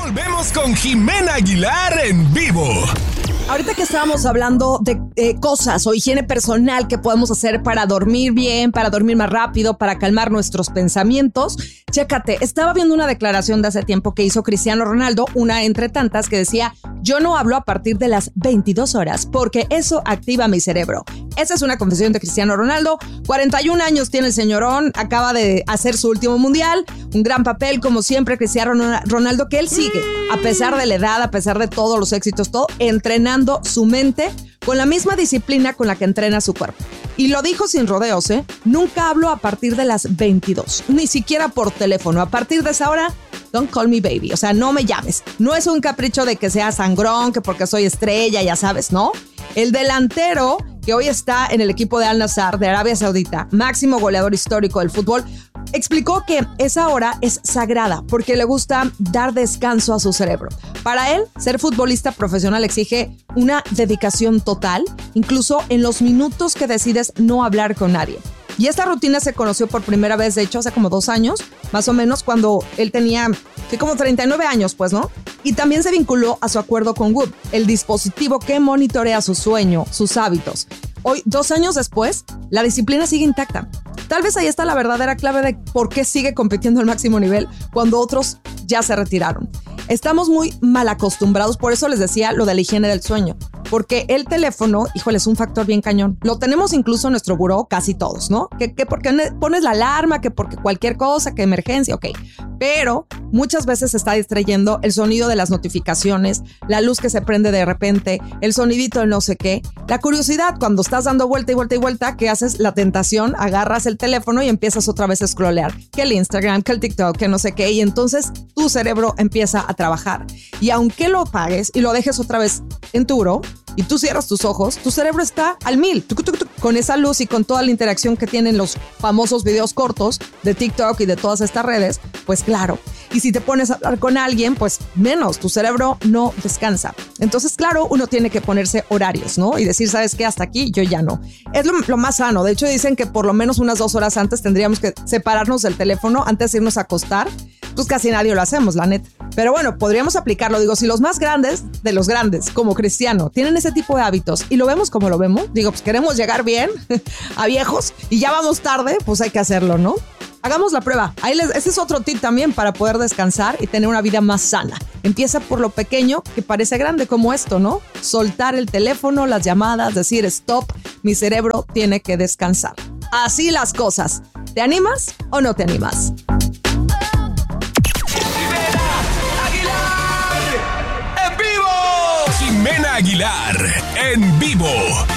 Volvemos con Jimena Aguilar en vivo. Ahorita que estábamos hablando de cosas o higiene personal que podemos hacer para dormir bien, para dormir más rápido, para calmar nuestros pensamientos, chécate, estaba viendo una declaración de hace tiempo que hizo Cristiano Ronaldo, una entre tantas, que decía: yo no hablo a partir de las 22 horas porque eso activa mi cerebro. Esa es una confesión de Cristiano Ronaldo. 41 años tiene el señorón, acaba de hacer su último mundial, un gran papel como siempre Cristiano Ronaldo, que él sigue, a pesar de la edad, a pesar de todos los éxitos, todo, entrenando su mente con la misma disciplina con la que entrena su cuerpo. Y lo dijo sin rodeos, ¿eh? Nunca hablo a partir de las 22, ni siquiera por teléfono. A partir de esa hora, don't call me baby, o sea, no me llames. No es un capricho de que sea sangrón, que porque soy estrella, ya sabes, ¿no? El delantero que hoy está en el equipo de Al Nassr de Arabia Saudita, máximo goleador histórico del fútbol, explicó que esa hora es sagrada porque le gusta dar descanso a su cerebro. Para él, ser futbolista profesional exige una dedicación total, incluso en los minutos que decides no hablar con nadie. Y esta rutina se conoció por primera vez, de hecho, hace como 2 años, más o menos, cuando él tenía como 39 años, pues, ¿no? Y también se vinculó a su acuerdo con Whoop, el dispositivo que monitorea su sueño, sus hábitos. Hoy, 2 años después, la disciplina sigue intacta. Tal vez ahí está la verdadera clave de por qué sigue compitiendo al máximo nivel cuando otros ya se retiraron. Estamos muy mal acostumbrados, por eso les decía lo de la higiene del sueño, porque el teléfono, híjole, es un factor bien cañón. Lo tenemos incluso en nuestro buró, casi todos, ¿no? Que porque pones la alarma, que porque cualquier cosa, que emergencia, ok. Pero muchas veces se está distrayendo el sonido de las notificaciones, la luz que se prende de repente, el sonidito de no sé qué. La curiosidad, cuando estás dando vuelta y vuelta y vuelta, ¿qué haces? La tentación, agarras el teléfono y empiezas otra vez a scrollear. Que el Instagram, que el TikTok, que no sé qué. Y entonces tu cerebro empieza a trabajar. Y aunque lo apagues y lo dejes otra vez en tu buró, y tú cierras tus ojos, tu cerebro está al 1000, con esa luz y con toda la interacción que tienen los famosos videos cortos de TikTok y de todas estas redes, pues claro. Y si te pones a hablar con alguien, pues menos, tu cerebro no descansa. Entonces, claro, uno tiene que ponerse horarios, ¿no? Y decir, ¿sabes qué? Hasta aquí, yo ya no. Es lo más sano. De hecho, dicen que por lo menos unas 2 horas antes tendríamos que separarnos del teléfono antes de irnos a acostar. Pues casi nadie lo hacemos, la neta. Pero bueno, podríamos aplicarlo. Digo, si los más grandes de los grandes, como Cristiano, tienen ese tipo de hábitos y lo vemos como lo vemos, digo, pues queremos llegar bien a viejos y ya vamos tarde, pues hay que hacerlo, ¿no? Hagamos la prueba. Ese es otro tip también para poder descansar y tener una vida más sana. Empieza por lo pequeño que parece grande, como esto, ¿no? Soltar el teléfono, las llamadas, decir stop, mi cerebro tiene que descansar. Así las cosas. ¿Te animas o no te animas? Jimena Aguilar en vivo.